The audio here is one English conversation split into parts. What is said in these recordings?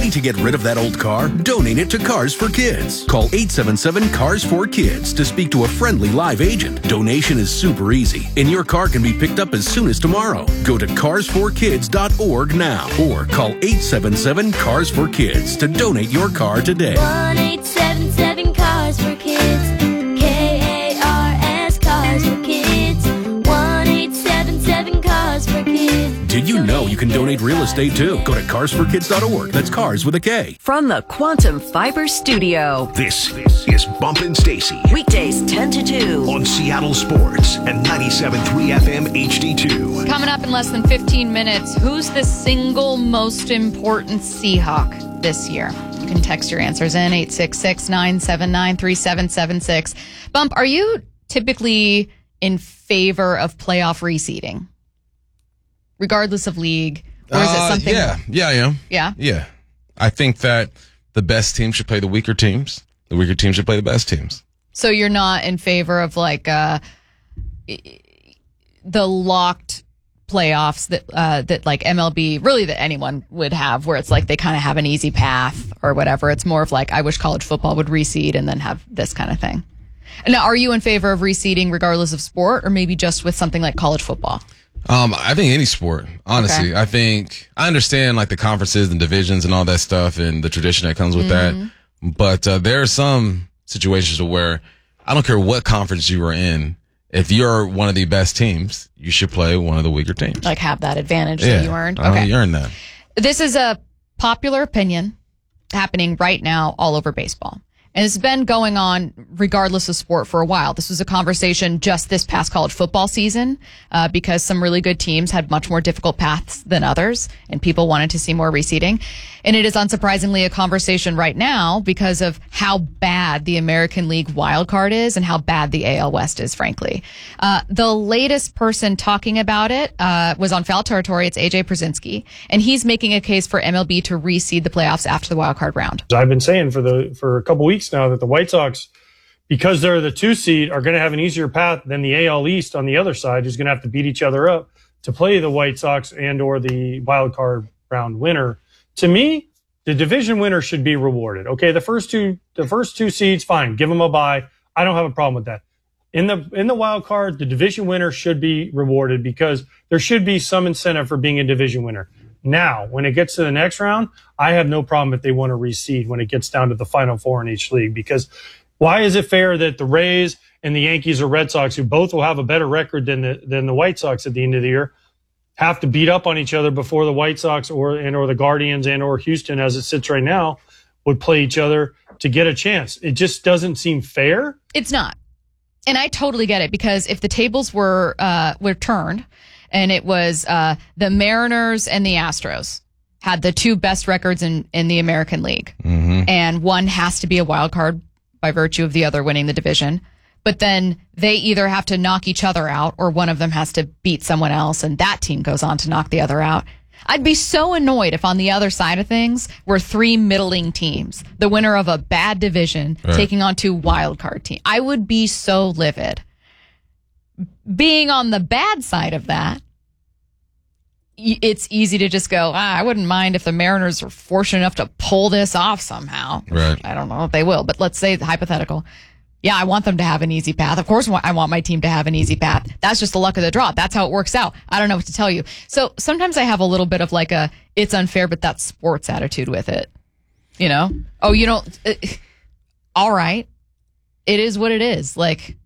Ready to get rid of that old car? Donate it to Cars for Kids. Call 877-CARS4KIDS to speak to a friendly live agent. Donation is super easy, and your car can be picked up as soon as tomorrow. Go to carsforkids.org now or call 877-CARS4KIDS to donate your car today. 1-877-CARS4KIDS. KARS Cars for Kids. 1-877-CARS4KIDS. Did you know you can donate real estate too? Go to carsforkids.org. That's cars with a K. From the Quantum Fiber Studio. This is Bumpin' Stacy Weekdays 10 to 2. on Seattle Sports and 97.3 FM HD2. Coming up in less than 15 minutes, who's the single most important Seahawk this year? You can text your answers in 866-979-3776. Bump, are you typically in favor of playoff reseeding, regardless of league? Or is it something? Yeah, I am. Yeah? Yeah. I think that the best team should play the weaker teams. The weaker teams should play the best teams. So you're not in favor of like the locked playoffs that like MLB, really that anyone would have, where it's like they kind of have an easy path or whatever. It's more of like, I wish college football would reseed and then have this kind of thing. Now, are you in favor of reseeding regardless of sport, or maybe just with something like college football? I think any sport, honestly. Okay. I think I understand like the conferences and divisions and all that stuff and the tradition that comes with that. But there are some situations where I don't care what conference you are in. If you're one of the best teams, you should play one of the weaker teams. Like have that advantage that you earned? Okay. You earned that. This is a popular opinion happening right now all over baseball. And it's been going on regardless of sport for a while. This was a conversation just this past college football season because some really good teams had much more difficult paths than others, and people wanted to see more reseeding. And it is unsurprisingly a conversation right now because of how bad the American League wildcard is and how bad the AL West is, frankly. The latest person talking about it was on Foul Territory. It's AJ Przinsky, and he's making a case for MLB to reseed the playoffs after the wildcard round. I've been saying for a couple weeks now that the White Sox, because they're the 2 seed, are going to have an easier path than the AL East on the other side, who's going to have to beat each other up to play the White Sox and or the wild card round winner. To me, the division winner should be rewarded. Okay, the first two seeds, fine, give them a bye. I don't have a problem with that. In the wild card, the division winner should be rewarded because there should be some incentive for being a division winner. Now, when it gets to the next round, I have no problem if they want to reseed when it gets down to the Final Four in each league, because why is it fair that the Rays and the Yankees or Red Sox, who both will have a better record than the White Sox at the end of the year, have to beat up on each other before the White Sox or the Guardians and or Houston, as it sits right now, would play each other to get a chance? It just doesn't seem fair. It's not. And I totally get it, because if the tables were turned and it was the Mariners and the Astros had the 2 best records in the American League, and one has to be a wild card by virtue of the other winning the division, but then they either have to knock each other out or one of them has to beat someone else and that team goes on to knock the other out. I'd be so annoyed if on the other side of things were 3 middling teams, the winner of a bad division taking on 2 wild card teams. I would be so livid. Being on the bad side of that, it's easy to just go, I wouldn't mind if the Mariners are fortunate enough to pull this off somehow. Right. I don't know if they will, but let's say hypothetical. Yeah, I want them to have an easy path. Of course, I want my team to have an easy path. That's just the luck of the draw. That's how it works out. I don't know what to tell you. So sometimes I have a little bit of like it's unfair, but that's sports attitude with it. You know? Oh, you don't, all right. It is what it is. Like,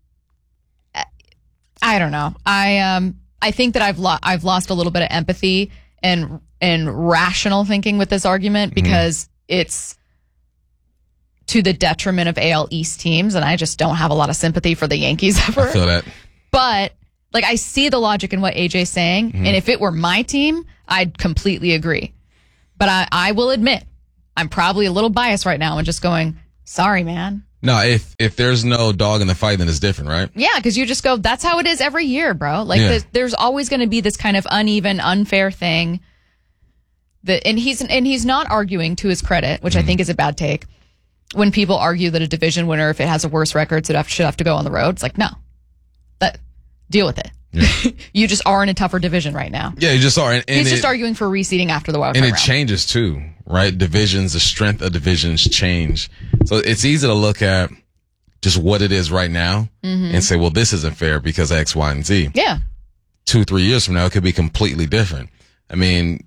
I don't know. I think that I've lost a little bit of empathy and rational thinking with this argument, because it's to the detriment of AL East teams, and I just don't have a lot of sympathy for the Yankees ever. I feel that. But like, I see the logic in what AJ's saying, and if it were my team, I'd completely agree. But I will admit, I'm probably a little biased right now and just going, sorry, man. No, if there's no dog in the fight, then it's different, right? Yeah, because you just go, that's how it is every year, bro. Like, there's always going to be this kind of uneven, unfair thing. And he's not arguing, to his credit, which I think is a bad take, when people argue that a division winner, if it has a worse record, should have to go on the road. It's like, no, deal with it. Yeah. You just are in a tougher division right now. Yeah, you just are. And he's just arguing for reseeding after the wild card round. And it round. changes too, right? Divisions, the strength of divisions change. So it's easy to look at just what it is right now and say, well, this isn't fair because X, Y, and Z. Yeah. 2-3 years from now, it could be completely different. I mean,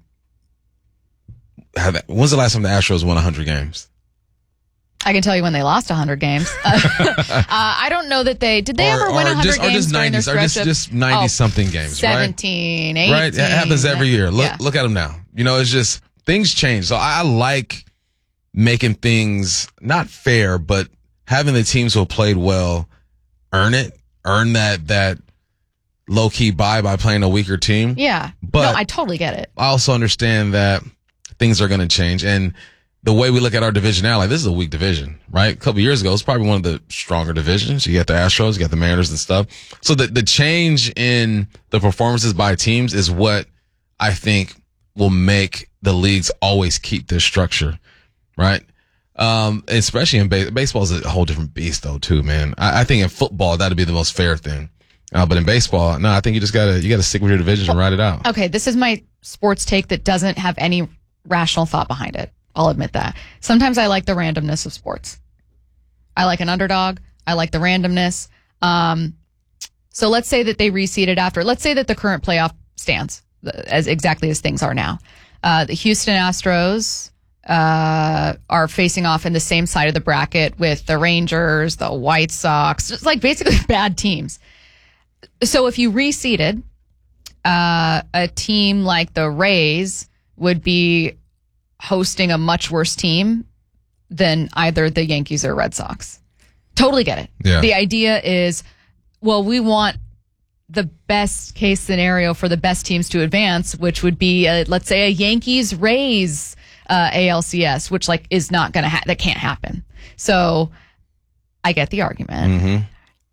when's the last time the Astros won 100 games? I can tell you when they lost 100 games. I don't know that did they ever win 100 games during their stretch of just 90-something games, 17, right? 18. Right? It happens every year. Yeah. Look at them now. You know, it's just, things change. So I like making things not fair, but having the teams who have played well earn that low-key by playing a weaker team. Yeah. But no, I totally get it. I also understand that things are going to change. And the way we look at our division now, like, this is a weak division, right? A couple years ago, it's probably one of the stronger divisions. You got the Astros, you got the Mariners and stuff. So the change in the performances by teams is what I think will make the leagues always keep this structure, right? Especially in baseball is a whole different beast though, too, man. I think in football, that'd be the most fair thing. But in baseball, no, I think you just gotta stick with your division and ride it out. Okay, this is my sports take that doesn't have any rational thought behind it. I'll admit that. Sometimes I like the randomness of sports. I like an underdog. I like the randomness. So let's say that they reseeded after. Let's say that the current playoff stands as exactly as things are now. The Houston Astros are facing off in the same side of the bracket with the Rangers, the White Sox, just like basically bad teams. So if you reseeded, a team like the Rays would be hosting a much worse team than either the Yankees or Red Sox. Totally get it. Yeah. The idea is, well, we want the best case scenario for the best teams to advance, which would be, let's say, a Yankees-Rays ALCS, which like is not going to that can't happen. So I get the argument,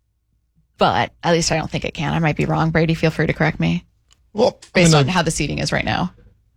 but at least I don't think it can. I might be wrong. Brady, feel free to correct me. Well, based on how the seating is right now.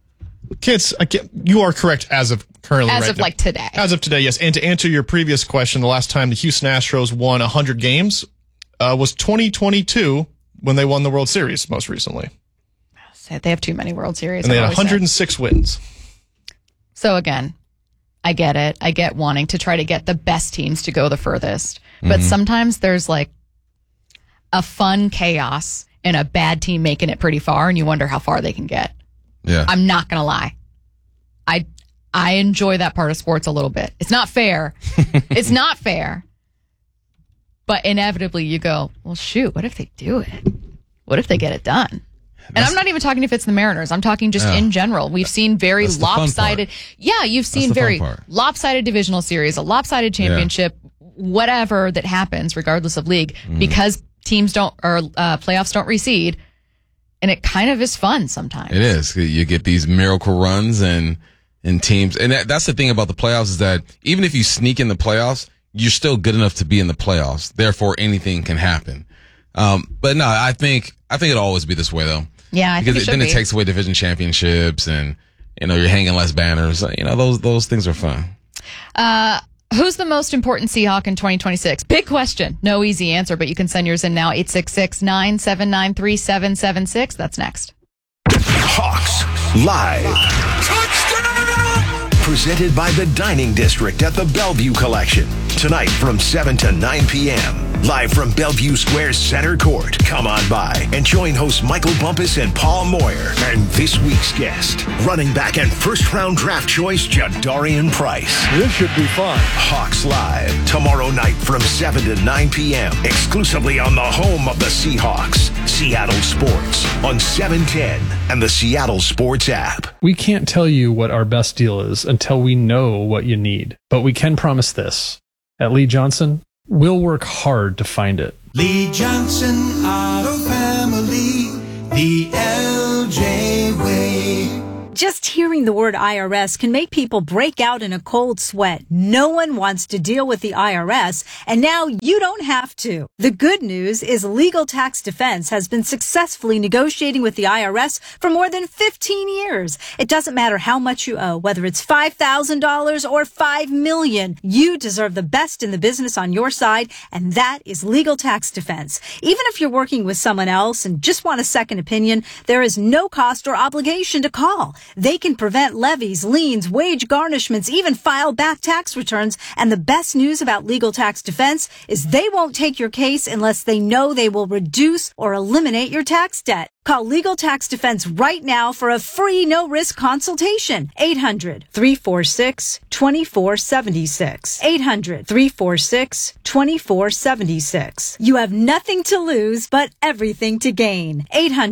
You are correct as of currently. As of like today. As of today, yes. And to answer your previous question, the last time the Houston Astros won 100 games was 2022 when they won the World Series most recently. They have too many World Series. And they had 106 wins. So again, I get it. I get wanting to try to get the best teams to go the furthest. But sometimes there's like a fun chaos and a bad team making it pretty far, and you wonder how far they can get. Yeah. I'm not going to lie. I enjoy that part of sports a little bit. It's not fair. It's not fair. But inevitably you go, well, shoot, what if they do it? What if they get it done? And I'm not even talking if it's the Mariners. I'm talking just in general. We've seen very lopsided. Yeah, you've seen very lopsided divisional series, a lopsided championship, whatever that happens, regardless of league, because teams don't, or playoffs don't reseed. And it kind of is fun sometimes. It is. You get these miracle runs and teams. And that's the thing about the playoffs is that even if you sneak in the playoffs, you're still good enough to be in the playoffs. Therefore, anything can happen. But no, I think it'll always be this way though. Yeah, I think it should be. It takes away division championships and, you're hanging less banners. Those things are fun. Who's the most important Seahawk in 2026? Big question. No easy answer, but you can send yours in now. 866-979-3776. That's next. Hawks Live. Touchdown! Presented by the Dining District at the Bellevue Collection. Tonight from 7 to 9 p.m. Live from Bellevue Square's center court. Come on by and join hosts Michael Bumpus and Paul Moyer. And this week's guest, running back and first-round draft choice, Jadarian Price. This should be fun. Hawks Live, tomorrow night from 7 to 9 p.m. Exclusively on the home of the Seahawks, Seattle Sports, on 710 and the Seattle Sports app. We can't tell you what our best deal is until we know what you need. But we can promise this. At Lee Johnson, we'll work hard to find it. Lee Johnson Auto Family, the LJ way. Just hearing the word IRS can make people break out in a cold sweat. No one wants to deal with the IRS, and now you don't have to. The good news is Legal Tax Defense has been successfully negotiating with the IRS for more than 15 years. It doesn't matter how much you owe, whether it's $5,000 or $5 million. You deserve the best in the business on your side, and that is Legal Tax Defense. Even if you're working with someone else and just want a second opinion, there is no cost or obligation to call. They can prevent levies, liens, wage garnishments, even file back tax returns. And the best news about Legal Tax Defense is they won't take your case unless they know they will reduce or eliminate your tax debt. Call Legal Tax Defense right now for a free no-risk consultation. 800-346-2476. 800-346-2476. You have nothing to lose, but everything to gain.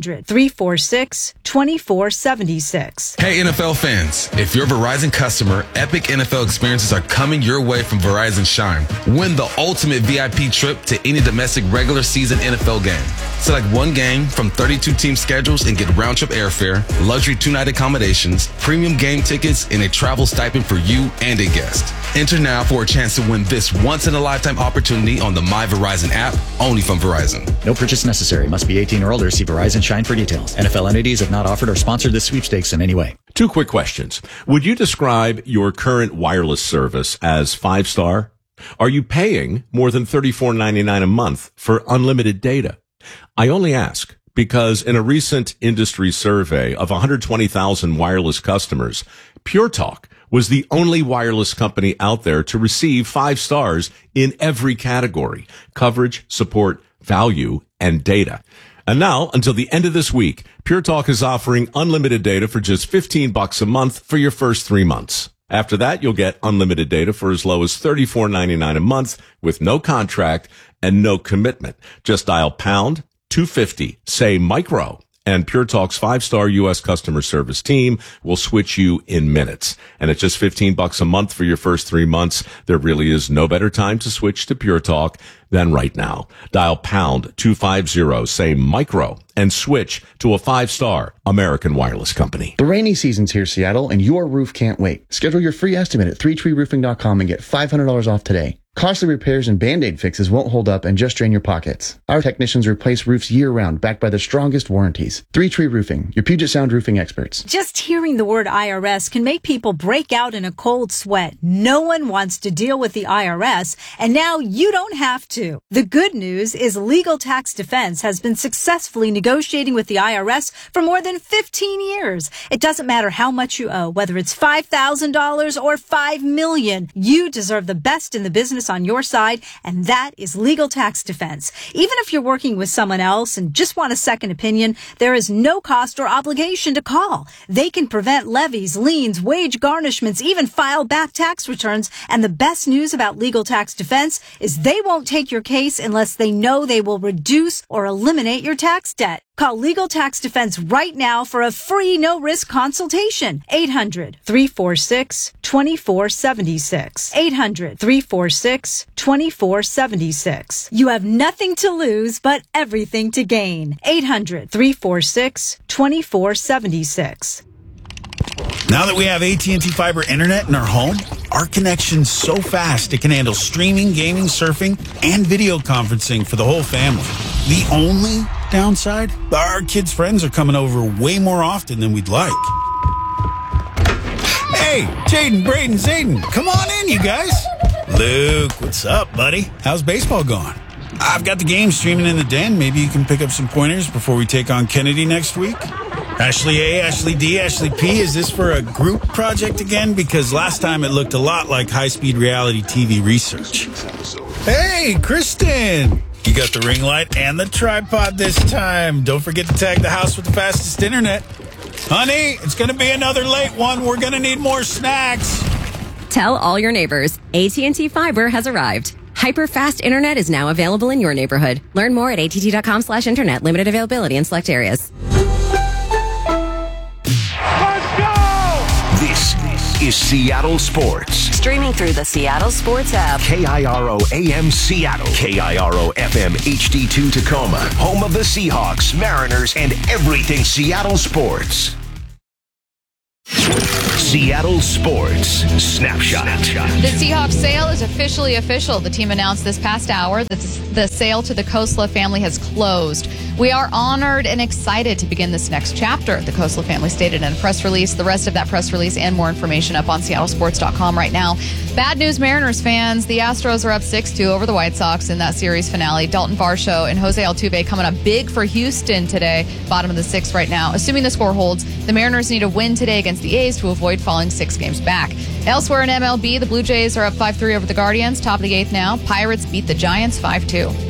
800-346-2476. Hey, NFL fans. If you're a Verizon customer, epic NFL experiences are coming your way from Verizon Shine. Win the ultimate VIP trip to any domestic regular season NFL game. Select one game from 32 team schedules and get round-trip airfare, luxury 2-night accommodations, premium game tickets, and a travel stipend for you and a guest. Enter now for a chance to win this once-in-a-lifetime opportunity on the My Verizon app, only from Verizon. No purchase necessary. Must be 18 or older. See Verizon Shine for details. NFL entities have not offered or sponsored this sweepstakes in any way. 2 quick questions. Would you describe your current wireless service as 5-star? Are you paying more than $34.99 a month for unlimited data? I only ask because in a recent industry survey of 120,000 wireless customers, Pure Talk was the only wireless company out there to receive 5 stars in every category: coverage, support, value, and data. And now, until the end of this week, Pure Talk is offering unlimited data for just $15 a month for your first 3 months. After that, you'll get unlimited data for as low as $34.99 a month with no contract and no commitment. Just dial pound 250, say micro, and Pure Talk's 5-star U.S. customer service team will switch you in minutes. And at just $15 a month for your first 3 months, there really is no better time to switch to Pure Talk than right now. Dial pound 250, say micro, and switch to a 5-star American wireless company. The rainy season's here, Seattle, and your roof can't wait. Schedule your free estimate at 3treeroofing.com and get $500 off today. Costly repairs and Band-Aid fixes won't hold up and just drain your pockets. Our technicians replace roofs year-round, backed by the strongest warranties. 3 Tree Roofing, your Puget Sound roofing experts. Just hearing the word IRS can make people break out in a cold sweat. No one wants to deal with the IRS, and now you don't have to. The good news is Legal Tax Defense has been successfully negotiating with the IRS for more than 15 years. It doesn't matter how much you owe, whether it's $5,000 or $5 million. You deserve the best in the business on your side, and that is Legal Tax Defense. Even if you're working with someone else and just want a second opinion, there is no cost or obligation to call. They can prevent levies, liens, wage garnishments, even file back tax returns. And the best news about Legal Tax Defense is they won't take your case unless they know they will reduce or eliminate your tax debt. Call Legal Tax Defense right now for a free no-risk consultation. 800-346-2476. 800-346-2476. You have nothing to lose, but everything to gain. 800-346-2476. Now that we have AT&T Fiber Internet in our home, our connection's so fast it can handle streaming, gaming, surfing, and video conferencing for the whole family. The only downside? Our kids' friends are coming over way more often than we'd like. Hey, Jaden, Braden, Zayden, come on in, you guys. Luke, what's up, buddy? How's baseball going? I've got the game streaming in the den. Maybe you can pick up some pointers before we take on Kennedy next week. Ashley A, Ashley D, Ashley P, is this for a group project again? Because last time it looked a lot like high-speed reality TV research. Hey, Kristen! You got the ring light and the tripod this time. Don't forget to tag the house with the fastest internet. Honey, it's going to be another late one. We're going to need more snacks. Tell all your neighbors, AT&T Fiber has arrived. Hyper-fast internet is now available in your neighborhood. Learn more at att.com/internet. Limited availability in select areas. This is Seattle Sports. Streaming through the Seattle Sports app. KIRO AM Seattle. KIRO FM HD2 Tacoma. Home of the Seahawks, Mariners, and everything Seattle sports. Seattle Sports Snapshot. The Seahawks sale is officially official. The team announced this past hour that the sale to the Kosla family has closed. We are honored and excited to begin this next chapter, the Kosla family stated in a press release. The rest of that press release and more information up on seattlesports.com right now. Bad news, Mariners fans. The Astros are up 6-2 over the White Sox in that series finale. Dalton Varsho and Jose Altuve coming up big for Houston today, bottom of the sixth right now. Assuming the score holds, the Mariners need a win today against the A's to avoid falling 6 games back. Elsewhere in MLB, the Blue Jays are up 5-3 over the Guardians, top of the 8th now. Pirates beat the Giants 5-2.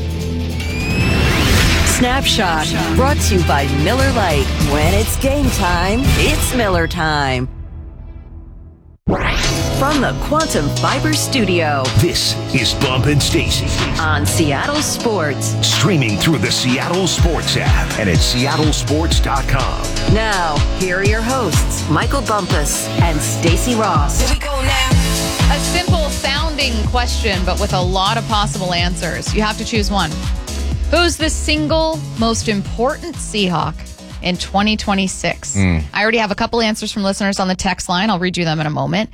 Snapshot, brought to you by Miller Lite. When it's game time, it's Miller time. From the Quantum Fiber Studio, this is Bump and Stacy on Seattle Sports. Streaming through the Seattle Sports app and at seattlesports.com. Now, here are your hosts, Michael Bumpus and Stacy Ross. Here we go now. A simple sounding question, but with a lot of possible answers. You have to choose one. Who's the single most important Seahawk in 2026? I already have a couple answers from listeners on the text line. I'll read you them in a moment.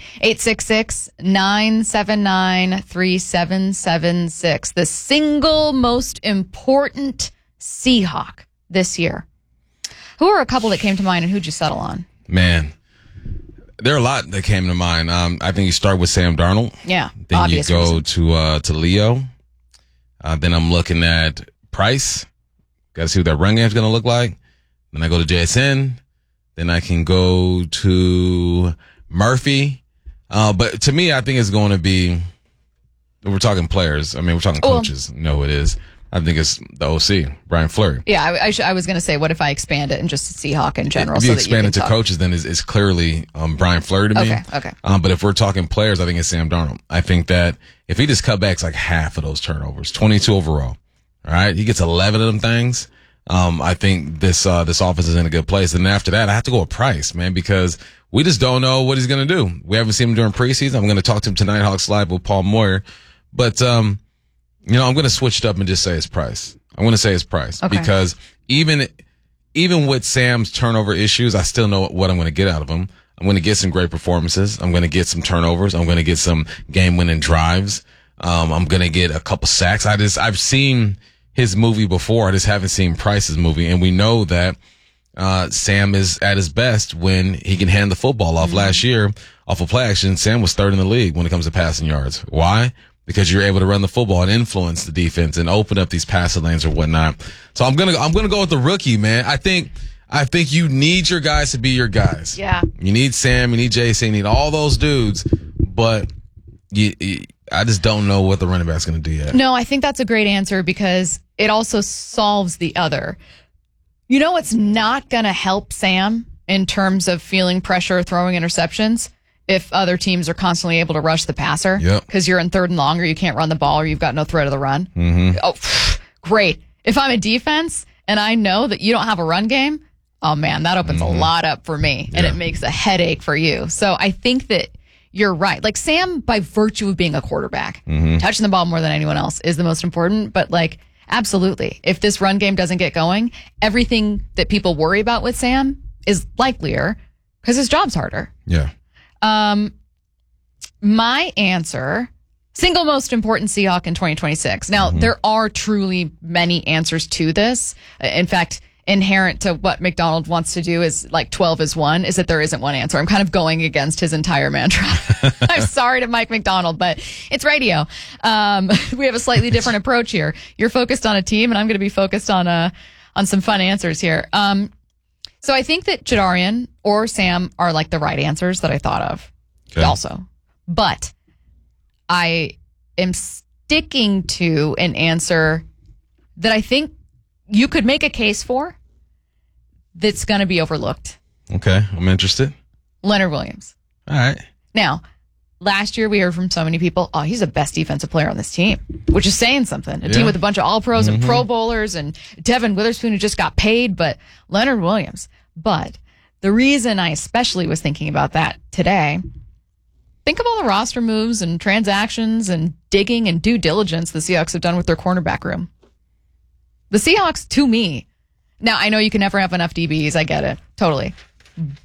866-979-3776. The single most important Seahawk this year. Who are a couple that came to mind and who'd you settle on? Man, there are a lot that came to mind. I think you start with Sam Darnold. Yeah, then obvious you go reason. to Leo. Then I'm looking at Price. Got to see what that run game's going to look like. Then I go to JSN. Then I can go to Murphy. But to me, I think it's going to be, we're talking players. I mean, we're talking coaches. You know who it is. I think it's the OC, Brian Fleury. Yeah, I was going to say, what if I expand it and just Seahawk in general? If you expand it to coaches, then it's clearly Brian Fleury to me. Okay. But if we're talking players, I think it's Sam Darnold. I think that if he just cut back like half of those turnovers, 22 overall, all right, he gets 11 of them things. I think this offense is in a good place. And after that, I have to go with Price, man, because we just don't know what he's going to do. We haven't seen him during preseason. I'm going to talk to him tonight, Hawks Live with Paul Moyer. But, I'm going to switch it up and just say it's Price. I'm going to say it's Price because even with Sam's turnover issues, I still know what I'm going to get out of him. I'm going to get some great performances. I'm going to get some turnovers. I'm going to get some game-winning drives. I'm going to get a couple sacks. I've seen his movie before. I just haven't seen Price's movie. And we know that Sam is at his best when he can hand the football off. Last year, off of play action, Sam was third in the league when it comes to passing yards. Why? Because you're able to run the football and influence the defense and open up these passing lanes or whatnot. So I'm gonna go with the rookie, man. I think you need your guys to be your guys. Yeah. You need Sam, you need JC, you need all those dudes, but I just don't know what the running back's going to do yet. No, I think that's a great answer because it also solves the other. You know what's not going to help Sam in terms of feeling pressure, throwing interceptions? If other teams are constantly able to rush the passer. Yep. Because you're in third and long or you can't run the ball or you've got no threat of the run. Mm-hmm. Oh, great. If I'm a defense and I know that you don't have a run game, oh man, that opens a lot up for me and it makes a headache for you. So I think that you're right. Like Sam, by virtue of being a quarterback, touching the ball more than anyone else is the most important. But like, absolutely. If this run game doesn't get going, everything that people worry about with Sam is likelier because his job's harder. Yeah. My answer, single most important Seahawk in 2026. Now, there are truly many answers to this. In fact, inherent to what McDonald wants to do is like 12 is one, is that there isn't one answer. I'm kind of going against his entire mantra. I'm sorry to Mike McDonald, but it's radio. We have a slightly different approach here. You're focused on a team and I'm going to be focused on some fun answers here. So I think that Jadarian or Sam are like the right answers that I thought of also. But I am sticking to an answer that I think you could make a case for that's going to be overlooked. Okay, I'm interested. Leonard Williams. All right. Now, last year we heard from so many people, oh, he's the best defensive player on this team, which is saying something. A team with a bunch of all-pros and pro bowlers and Devin Witherspoon who just got paid, but Leonard Williams. But the reason I especially was thinking about that today, think of all the roster moves and transactions and digging and due diligence the Seahawks have done with their cornerback room. The Seahawks, to me, now I know you can never have enough DBs, I get it, totally.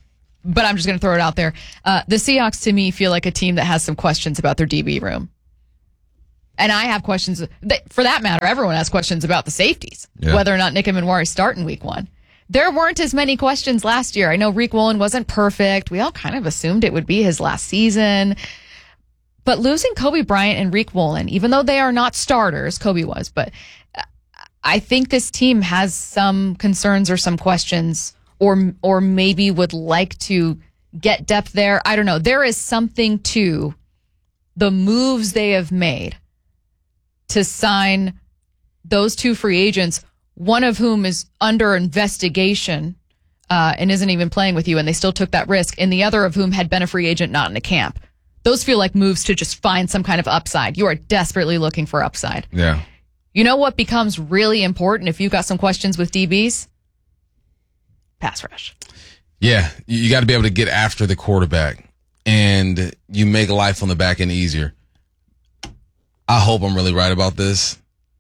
but I'm just going to throw it out there. The Seahawks, to me, feel like a team that has some questions about their DB room. And I have questions. For that matter, everyone has questions about the safeties, whether or not Nick Manwari start in week 1. There weren't as many questions last year. I know Reek Woolen wasn't perfect. We all kind of assumed it would be his last season. But losing Kobe Bryant and Reek Woolen, even though they are not starters, Kobe was, but I think this team has some concerns or some questions or maybe would like to get depth there. I don't know. There is something to the moves they have made to sign those 2 free agents, one of whom is under investigation and isn't even playing with you, and they still took that risk, and the other of whom had been a free agent not in a camp. Those feel like moves to just find some kind of upside. You are desperately looking for upside. Yeah. You know what becomes really important if you've got some questions with DBs? Pass rush. Yeah, you got to be able to get after the quarterback, and you make life on the back end easier. I hope I'm really right about this.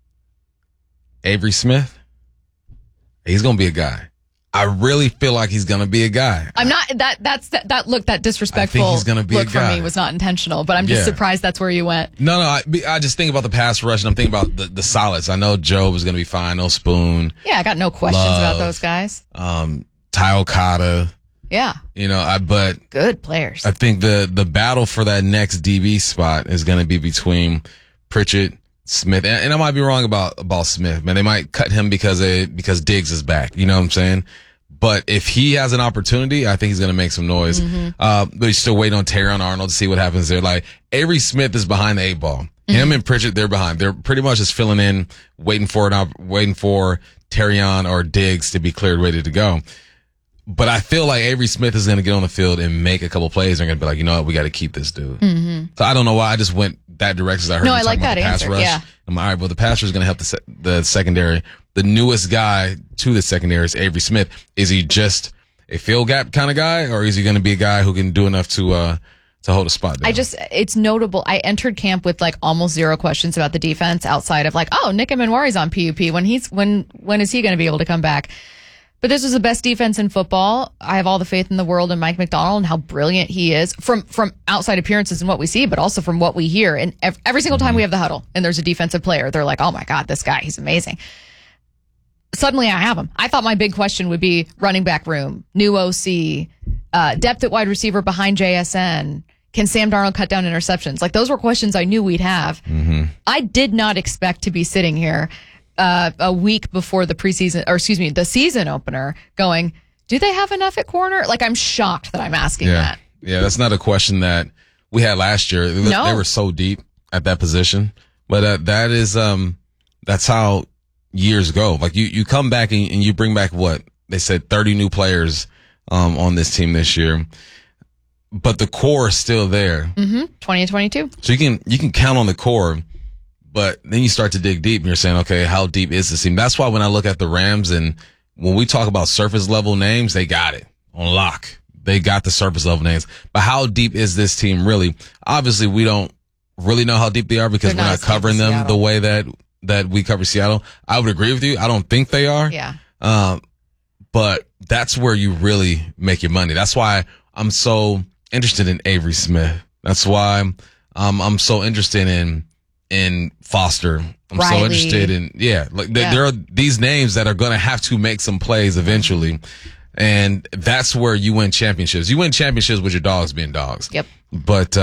Avery Smith, he's going to be a guy. I really feel like he's going to be a guy. I'm not that disrespectful I think he's gonna be look a guy. for me was not intentional, but I'm just surprised that's where you went. No, I just think about the pass rush, and I'm thinking about the solids. I know Job is going to be fine. No Spoon. Yeah, I got no questions about those guys. Ty Okada. Yeah. But good players. I think the battle for that next DB spot is going to be between Pritchett, Smith, and I might be wrong about Smith, man. They might cut him because Diggs is back. You know what I'm saying? But if he has an opportunity, I think he's going to make some noise. But he's still waiting on Terrion Arnold to see what happens there. Like, Avery Smith is behind the 8 ball. Him and Pritchett, they're behind. They're pretty much just filling in, waiting for Terrion or Diggs to be cleared, ready to go. But I feel like Avery Smith is going to get on the field and make a couple plays. They're going to be like, you know what, we got to keep this dude. So I don't know why I just went that direction. I heard you talking about the pass rush. Yeah. I'm like, all right, well, the pass rush is going to help the secondary. The newest guy to the secondary is Avery Smith. Is he just a field gap kind of guy, or is he going to be a guy who can do enough to hold a spot down? It's notable. I entered camp with like almost 0 questions about the defense outside of like, oh, Nick Manwari's on PUP. When is he going to be able to come back? But this was the best defense in football. I have all the faith in the world in Mike McDonald and how brilliant he is from outside appearances and what we see, but also from what we hear. And every single time we have the huddle and there's a defensive player, they're like, oh my God, this guy, he's amazing. Suddenly I have him. I thought my big question would be running back room, new OC, depth at wide receiver behind JSN. Can Sam Darnold cut down interceptions? Like, those were questions I knew we'd have. I did not expect to be sitting here a week before the season opener going, do they have enough at corner? Like, I'm shocked that I'm asking that. Yeah, that's not a question that we had last year. They were so deep at that position. But that is that's how years go. Like, you come back and you bring back what? They said 30 new players on this team this year. But the core is still there. 2022. So you can count on the core. But then you start to dig deep and you're saying, okay, how deep is this team? That's why when I look at the Rams and when we talk about surface level names, they got it on lock. They got the surface level names. But how deep is this team really? Obviously, we don't really know how deep they are because we're not covering them the way that we cover Seattle. I would agree with you. I don't think they are. Yeah. But that's where you really make your money. That's why I'm so interested in Avery Smith. That's why I'm so interested in Foster. I'm Riley. so interested in, there are these names that are going to have to make some plays eventually. And that's where you win championships. You win championships with your dogs being dogs. Yep. But,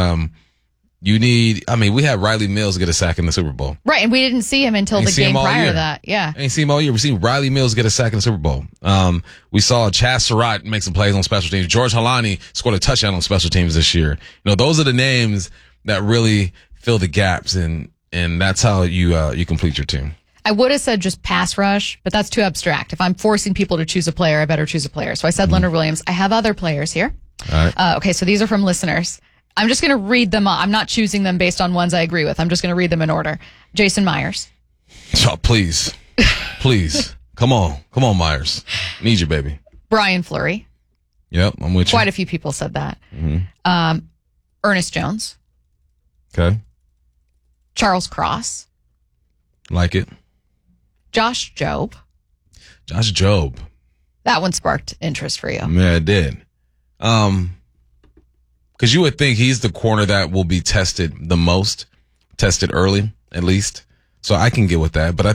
we had Riley Mills get a sack in the Super Bowl. Right. And we didn't see him until the game prior to that. Yeah. Ain't seen him all year. We've seen Riley Mills get a sack in the Super Bowl. We saw Chaz Surratt make some plays on special teams. George Halani scored a touchdown on special teams this year. Those are the names that really fill the gaps, and that's how you complete your team. I would have said just pass rush, but that's too abstract. If I'm forcing people to choose a player, I better choose a player. So I said Leonard Williams. I have other players here. All right. Okay, so these are from listeners. I'm just going to read them. I'm not choosing them based on ones I agree with. I'm just going to read them in order. Jason Myers. Oh, please. Come on, Myers. Need you, baby. Brian Fleury. Yep, I'm with you. Quite a few people said that. Ernest Jones. Okay. Charles Cross. Like it. Josh Jobe. Josh Jobe. That one sparked interest for you. Yeah, it did. Because you would think he's the corner that will be tested the most, tested early at least. So I can get with that. But I